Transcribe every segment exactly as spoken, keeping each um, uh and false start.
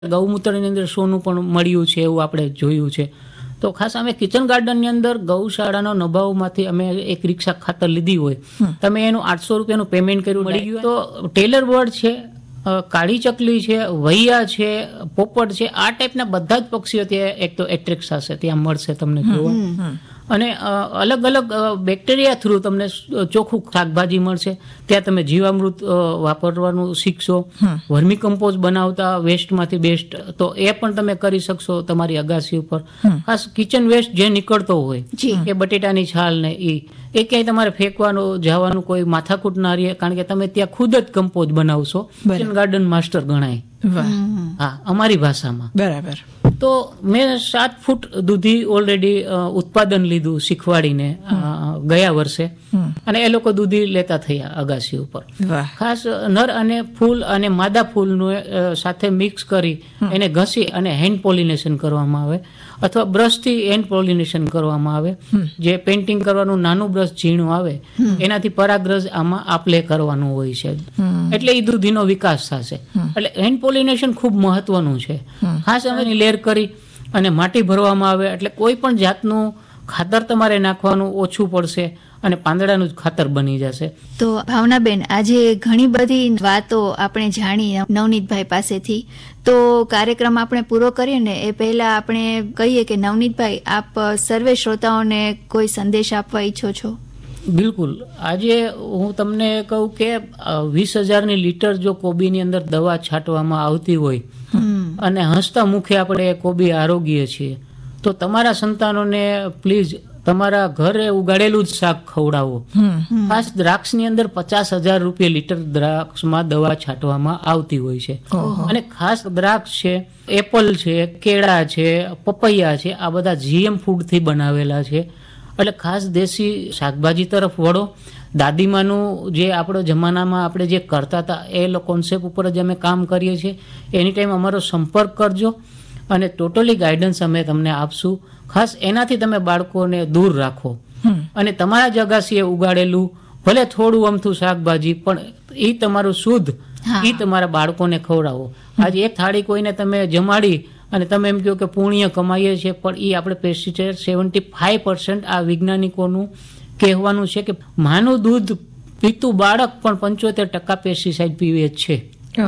ગૌમૂત્રની અંદર સોનું પણ મળ્યું છે એવું આપણે જોયું છે. તો ખાસ અમે કિચન ગાર્ડનની અંદર ગૌશાળાનો નભાવમાંથી અમે એક રિક્ષા ખાતર લીધી હોય, તમે એનું આઠસો રૂપિયાનું પેમેન્ટ કર્યું મળી ગયું, તો ટેલર બર્ડ છે, કાળી ચકલી છે, વૈયા છે, પોપટ છે, આ ટાઈપના બધા જ પક્ષીઓ ત્યાં એક તો એટ્રેક્ટ થશે, ત્યાં મળશે તમને જોવા. અને અલગ અલગ બેક્ટેરિયા થ્રુ તમને ચોખ્ખું શાકભાજી મળશે. ત્યાં તમે જીવામૃત વાપરવાનું શીખશો, વર્મી કમ્પોઝ બનાવતા વેસ્ટમાંથી બેસ્ટ, તો એ પણ તમે કરી શકશો તમારી અગાસી ઉપર. ખાસ કિચન વેસ્ટ જે નીકળતો હોય કે બટેટાની છાલ ને એ એ ક્યાંય તમારે ફેંકવાનું જવાનું કોઈ માથાકૂટ ના રહે, કારણ કે તમે ત્યાં ખુદ જ કમ્પોઝ બનાવશો. કિચન ગાર્ડન માસ્ટર ગણાય. હા, અમારી ભાષામાં. બરાબર. તો મેં સાત ફૂટ દૂધી ઓલરેડી ઉત્પાદન લીધું શીખવાડીને ગયા વર્ષે, અને એ લોકો દૂધી લેતા થયા અગાસી ઉપર. ખાસ નર અને ફૂલ અને માદા ફૂલનું સાથે મિક્સ કરી એને ઘસી અને હેન્ડ પોલિનેશન કરવામાં આવે, અથવા બ્રશથી હેન્ડ પોલિનેશન કરવામાં આવે. જે પેઇન્ટિંગ કરવાનું નાનું બ્રશ ઝીણું આવે એનાથી પરાગરજ આમાં આપલે કરવાનું હોય છે, એટલે એ દૂધીનો વિકાસ થશે. એટલે હેન્ડ પોલિનેશન ખૂબ મહત્વનું છે. ખાસ અમે લેર કરી અને માટી ભરવામાં આવે, એટલે કોઈ પણ જાતનું ખાતર તમારે નાખવાનું ઓછું પડશે અને પાંદડાનું જ ખાતર બની જશે. તો ભાવનાબેન, આજે ઘણી બધી વાતો આપણે જાણી નવનીતભાઈ પાસેથી, તો કાર્યક્રમ આપણે પૂરો કરીએ ને એ પહેલા આપણે કહીએ કે નવનીતભાઈ, આપ સર્વે શ્રોતાઓને કોઈ સંદેશ આપવા ઈચ્છો છો? બિલકુલ. આજે હું તમને કહું કે વીસ હજારની લીટર જો કોબીની અંદર દવા છાંટવામાં આવતી હોય અને હસતા મુખે આપણે કોબી આરોગીએ છીએ, તો તમારા સંતાનોને પ્લીઝ તમારા ઘરે ઉગાડેલું જ શાક ખવડાવો. ખાસ દ્રાક્ષની અંદર પચાસ હજાર રૂપિયા લીટર દ્રાક્ષમાં દવા છાંટવામાં આવતી હોય છે. અને ખાસ દ્રાક્ષ છે, એપલ છે, કેળા છે, પપૈયા છે, આ બધા જીએમ ફૂડથી બનાવેલા છે. એટલે ખાસ દેશી શાકભાજી તરફ વળો. દાદીમાનું જે આપણો જમાનામાં આપણે જે કરતા હતા એ કોન્સેપ્ટ ઉપર જ અમે કામ કરીએ છીએ. એની ટાઈમ અમારો સંપર્ક કરજો અને ટોટલી ગાઈડન્સ અમે તમને આપશું. ખાસ એનાથી તમે બાળકોને દૂર રાખો અને તમારા જ અગાસીએ ઉગાડેલું ભલે થોડું અમથું શાકભાજી, પણ એ તમારું શુદ્ધ, એ તમારા બાળકોને ખવડાવો. આજે એક થાળી કોઈને તમે જમાડી અને તમે એમ કહો કે પુણ્ય કમાઈએ છીએ, પણ એ આપણે પેસ્ટિસાઇડ સેવન્ટી ફાઈવ પર્સન્ટ આ વૈજ્ઞાનિકોનું કહેવાનું છે કે માનું દૂધ પીતું બાળક પણ પંચોતેર ટકા પેસ્ટિસાઇડ પીવે જ છે.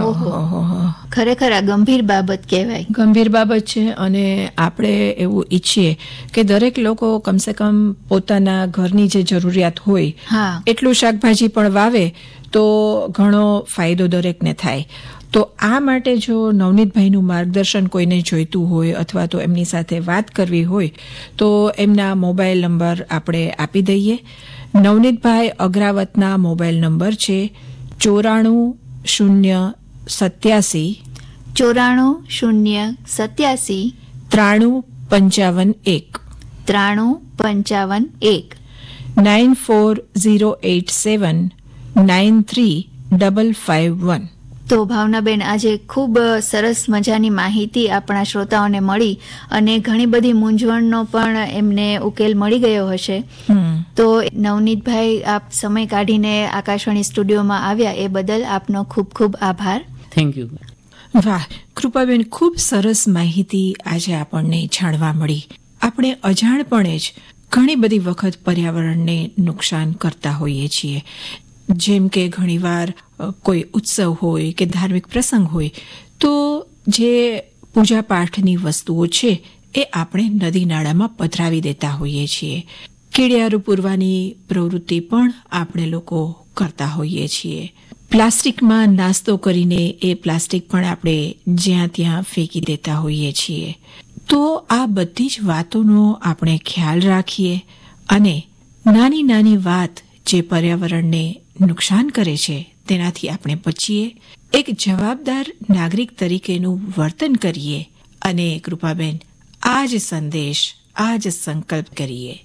ખરેખર આ ગંભીર બાબત કહેવાય. ગંભીર બાબત છે. અને આપણે એવું ઈચ્છીએ કે દરેક લોકો કમસે કમ પોતાના ઘરની જે જરૂરિયાત હોય એટલું શાકભાજી પણ વાવે તો ઘણો ફાયદો દરેકને થાય. તો આ માટે જો નવનીતભાઈનું માર્ગદર્શન કોઈને જોઈતું હોય અથવા તો એમની સાથે વાત કરવી હોય તો એમના મોબાઈલ નંબર આપણે આપી દઈએ. નવનીતભાઈ અગ્રાવતના મોબાઈલ નંબર છે ચોરાણું શૂન્ય સત્યાસી ચોરાણું શૂન્ય સત્યાસી ત્રાણું પંચાવન એક ત્રાણું પંચાવન એક nine four zero eight seven nine three double five one. તો ભાવનાબેન, આજે ખૂબ સરસ મજાની માહિતી આપણા શ્રોતાઓને મળી અને ઘણી બધી મૂંઝવણનો પણ એમને ઉકેલ મળી ગયો હશે. તો નવનીતભાઈ, આપ સમય કાઢીને આકાશવાણી સ્ટુડિયોમાં આવ્યા એ બદલ આપનો ખૂબ ખૂબ આભાર. Thank you. વાહ કૃપાબેન, ખૂબ સરસ માહિતી આજે આપણને જાણવા મળી. આપણે અજાણપણે જ ઘણી બધી વખત પર્યાવરણને નુકસાન કરતા હોઈએ છીએ. જેમ કે ઘણીવાર કોઈ ઉત્સવ હોય કે ધાર્મિક પ્રસંગ હોય તો જે પૂજા પાઠની વસ્તુઓ છે એ આપણે નદી નાળામાં પધરાવી દેતા હોઈએ છીએ. કીડિયારું પૂરવાની પ્રવૃત્તિ પણ આપણે લોકો કરતા હોઈએ છીએ. પ્લાસ્ટિકમાં નાસ્તો કરીને એ પ્લાસ્ટિક પણ આપણે જ્યાં ત્યાં ફેંકી દેતા હોઈએ છીએ. તો આ બધી જ વાતોનો આપણે ખ્યાલ રાખીએ અને નાની નાની વાત જે પર્યાવરણને નુકસાન કરે છે તેનાથી આપણે બચીએ, એક જવાબદાર નાગરિક તરીકેનું વર્તન કરીએ અને કૃપાબેન, આ જ સંદેશ, આ જ સંકલ્પ કરીએ.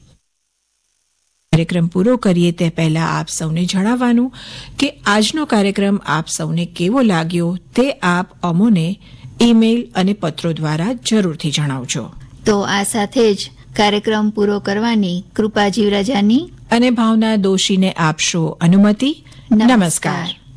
કાર્યક્રમ પૂરો કરીએ તે પહેલા આપ સૌને જણાવવાનું કે આજનો કાર્યક્રમ આપ સૌને કેવો લાગ્યો તે આપ અમોને ઈમેલ અને પત્રો દ્વારા જરૂરથી જણાવજો. તો આ સાથે જ કાર્યક્રમ પૂરો કરવાની કૃપા જીવરાજાની અને ભાવના દોશીને આપશો અનુમતિ. નમસ્કાર.